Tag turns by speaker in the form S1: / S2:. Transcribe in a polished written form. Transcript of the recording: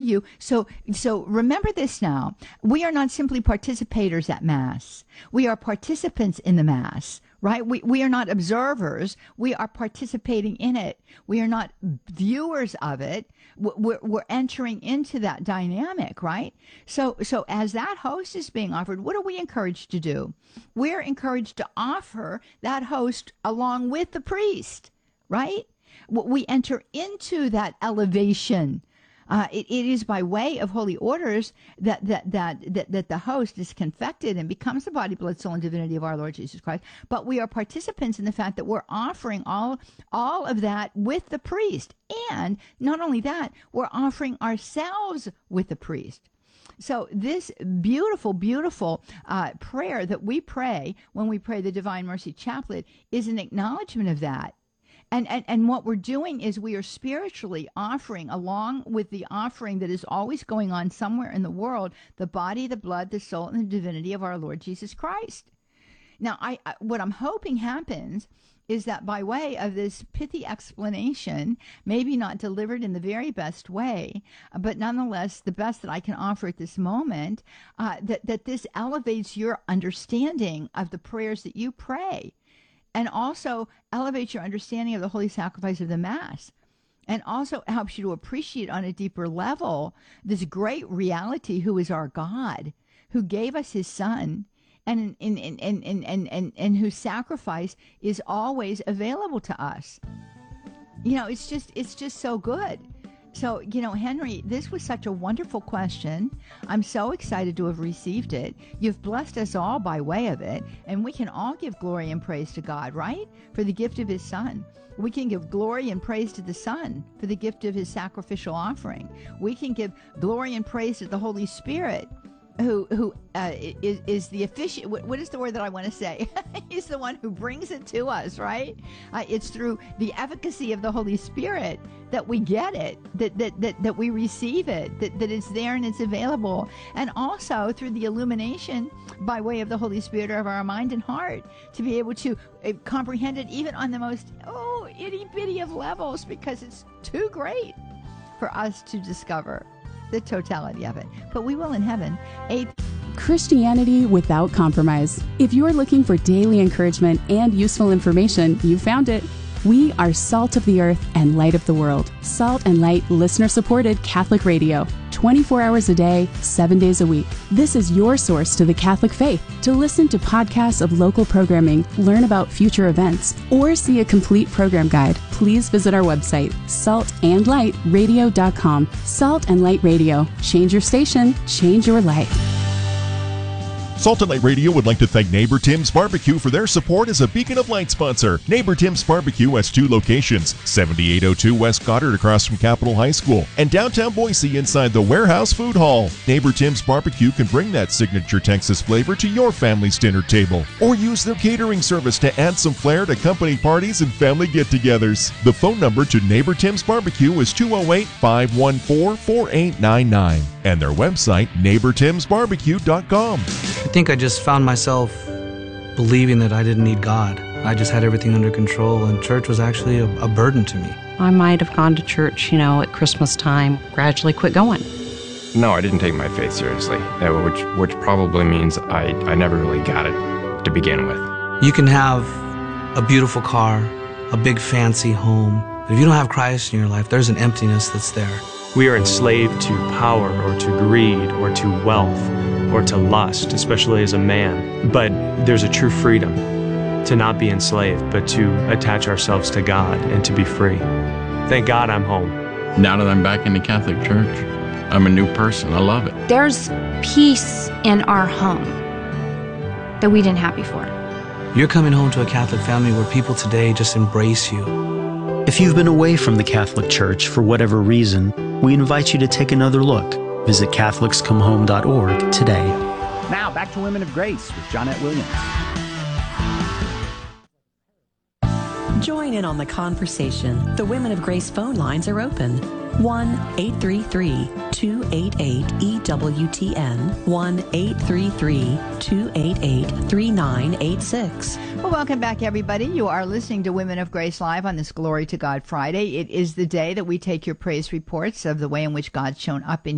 S1: you. So remember this now. We are not simply participators at Mass. We are participants in the Mass, right? We are not observers. We are participating in it. We are not viewers of it. We're entering into that dynamic, right? So as that host is being offered, what are we encouraged to do? We're encouraged to offer that host along with the priest, right? We enter into that elevation. It is by way of holy orders that the host is confected and becomes the body, blood, soul, and divinity of our Lord Jesus Christ. But we are participants in the fact that we're offering all of that with the priest. And not only that, we're offering ourselves with the priest. So this beautiful, beautiful prayer that we pray when we pray the Divine Mercy Chaplet is an acknowledgement of that. And what we're doing is we are spiritually offering, along with the offering that is always going on somewhere in the world, the body, the blood, the soul, and the divinity of our Lord Jesus Christ. Now, what I'm hoping happens is that by way of this pithy explanation, maybe not delivered in the very best way, but nonetheless the best that I can offer at this moment, that this elevates your understanding of the prayers that you pray, and also elevates your understanding of the holy sacrifice of the Mass, and also helps you to appreciate on a deeper level this great reality who is our God, who gave us his Son, and whose sacrifice is always available to us. It's just so good. So, Henry, this was such a wonderful question. I'm so excited to have received it. You've blessed us all by way of it, and we can all give glory and praise to God, right? For the gift of his Son. We can give glory and praise to the Son for the gift of his sacrificial offering. We can give glory and praise to the Holy Spirit, who is the official. What is the word that I want to say? He's the one who brings it to us, right? It's through the efficacy of the Holy Spirit that we get it, that we receive it, that it's there and it's available, and also through the illumination by way of the Holy Spirit of our mind and heart to be able to comprehend it even on the most itty bitty of levels, because it's too great for us to discover the totality of it. But we will in heaven.
S2: Christianity without compromise. If you're looking for daily encouragement and useful information, you found it. We are salt of the earth and light of the world. Salt and Light listener-supported Catholic radio. 24 hours a day, 7 days a week. This is your source to the Catholic faith. To listen to podcasts of local programming, learn about future events, or see a complete program guide, please visit our website, saltandlightradio.com. Salt and Light Radio. Change your station, change your life.
S3: Salt and Light Radio would like to thank Neighbor Tim's Barbecue for their support as a Beacon of Light sponsor. Neighbor Tim's Barbecue has 2 locations, 7802 West Goddard across from Capitol High School, and downtown Boise inside the Warehouse Food Hall. Neighbor Tim's Barbecue can bring that signature Texas flavor to your family's dinner table, or use their catering service to add some flair to company parties and family get-togethers. The phone number to Neighbor Tim's Barbecue is 208-514-4899, and their website, neighbortimsbarbecue.com.
S4: I think I just found myself believing that I didn't need God. I just had everything under control, and church was actually a burden to me.
S5: I might have gone to church, at Christmas time, gradually quit going.
S6: No, I didn't take my faith seriously, which probably means I never really got it to begin with.
S4: You can have a beautiful car, a big fancy home, but if you don't have Christ in your life, there's an emptiness that's there.
S7: We are enslaved to power or to greed or to wealth or to lust, especially as a man. But there's a true freedom to not be enslaved, but to attach ourselves to God and to be free. Thank God I'm home.
S8: Now that I'm back in the Catholic Church, I'm a new person. I love it.
S9: There's peace in our home that we didn't have before.
S4: You're coming home to a Catholic family where people today just embrace you.
S10: If you've been away from the Catholic Church for whatever reason, we invite you to take another look. Visit CatholicsComeHome.org today.
S11: Now, back to Women of Grace with Johnnette Williams.
S12: Join in on the conversation. The Women of Grace phone lines are open. 1-833-288-EWTN, 1-833-288-3986.
S1: Well, welcome back, everybody. You are listening to Women of Grace Live on this Glory to God Friday. It is the day that we take your praise reports of the way in which God's shown up in